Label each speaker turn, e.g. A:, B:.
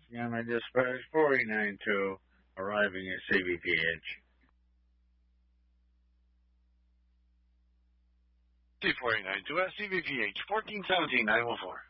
A: Gamma Dispatch 492, arriving at CBPH.
B: C492 at CBPH 1417 914.